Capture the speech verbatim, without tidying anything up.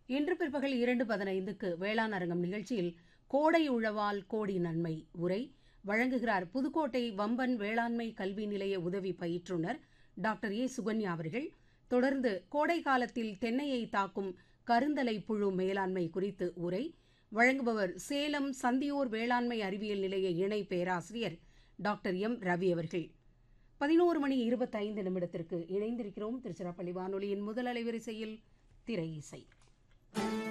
இன்று பிற்பகல் இரண்டு பதினைந்துக்கு வேளாண் அரங்கம் நிகழ்ச்சியில் கோடை உழவால் கோடி நன்மை உரை வழங்குகிறார் புதுக்கோட்டை வம்பன் வேளாண்மை கல்வி நிலைய உதவி பயிற்றுனர் டாக்டர் ஏ சுகன்யா அவர்கள். தொடர்ந்து கோடை காலத்தில் தென்னையை தாக்கும் கருந்தலை புழு மேலாண்மை குறித்து உரை வழங்குபவர் சேலம் சந்தியூர் வேளாண்மை அறிவியல் நிலைய இணை பேராசிரியர் டாக்டர் எம் ரவி அவர்கள். பதினோரு மணி இருபத்தைந்து நிமிடத்திற்கு இணைந்திருக்கிறோம் திருச்சிராப்பள்ளி வானொலியின் முதல் அலைவரிசையில் திரை இசை.